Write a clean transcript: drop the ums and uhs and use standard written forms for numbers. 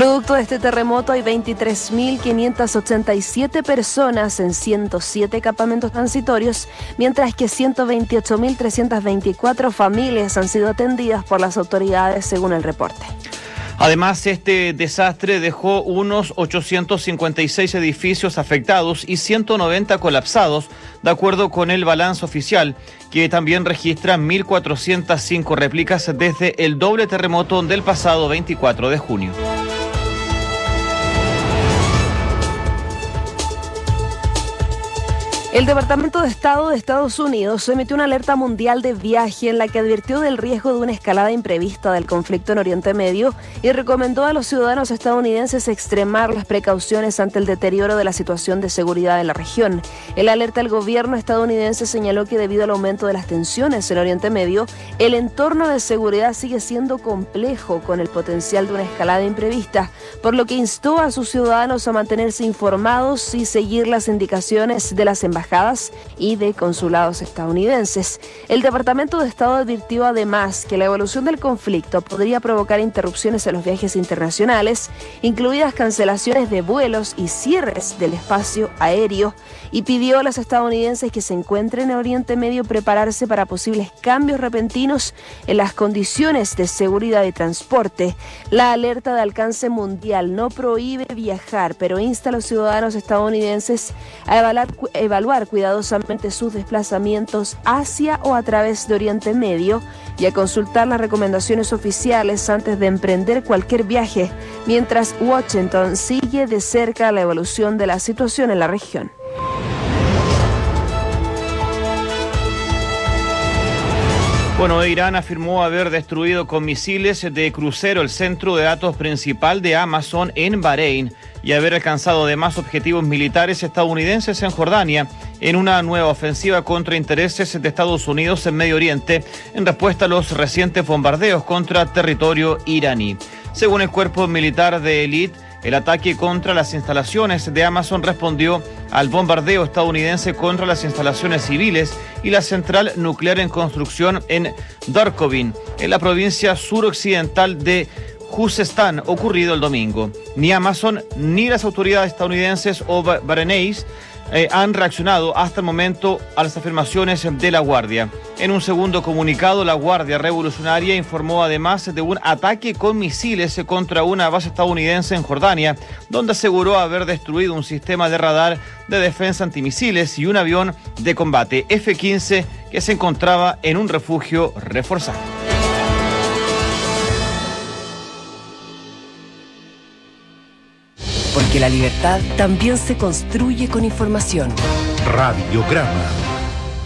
Producto de este terremoto hay 23.587 personas en 107 campamentos transitorios, mientras que 128.324 familias han sido atendidas por las autoridades, según el reporte. Además, este desastre dejó unos 856 edificios afectados y 190 colapsados, de acuerdo con el balance oficial, que también registra 1.405 réplicas desde el doble terremoto del pasado 24 de junio. El Departamento de Estado de Estados Unidos emitió una alerta mundial de viaje en la que advirtió del riesgo de una escalada imprevista del conflicto en Oriente Medio y recomendó a los ciudadanos estadounidenses extremar las precauciones ante el deterioro de la situación de seguridad en la región. En la alerta, el gobierno estadounidense señaló que debido al aumento de las tensiones en Oriente Medio, el entorno de seguridad sigue siendo complejo con el potencial de una escalada imprevista, por lo que instó a sus ciudadanos a mantenerse informados y seguir las indicaciones de las embajadas y de consulados estadounidenses. El Departamento de Estado advirtió además que la evolución del conflicto podría provocar interrupciones en los viajes internacionales, incluidas cancelaciones de vuelos y cierres del espacio aéreo, y pidió a los estadounidenses que se encuentren en Oriente Medio prepararse para posibles cambios repentinos en las condiciones de seguridad y transporte. La alerta de alcance mundial no prohíbe viajar, pero insta a los ciudadanos estadounidenses a evaluar cuidadosamente sus desplazamientos hacia o a través de Oriente Medio y a consultar las recomendaciones oficiales antes de emprender cualquier viaje, mientras Washington sigue de cerca la evolución de la situación en la región. Bueno, Irán afirmó haber destruido con misiles de crucero el centro de datos principal de Amazon en Bahrein y haber alcanzado además objetivos militares estadounidenses en Jordania en una nueva ofensiva contra intereses de Estados Unidos en Medio Oriente en respuesta a los recientes bombardeos contra territorio iraní. Según el cuerpo militar de élite, el ataque contra las instalaciones de Amazon respondió al bombardeo estadounidense contra las instalaciones civiles y la central nuclear en construcción en Darkovin, en la provincia suroccidental de Juzestán, ocurrido el domingo. Ni Amazon ni las autoridades estadounidenses o bahreiníes han reaccionado hasta el momento a las afirmaciones de la Guardia. En un segundo comunicado, la Guardia Revolucionaria informó además de un ataque con misiles contra una base estadounidense en Jordania, donde aseguró haber destruido un sistema de radar de defensa antimisiles y un avión de combate F-15 que se encontraba en un refugio reforzado. Porque la libertad también se construye con información. Radiograma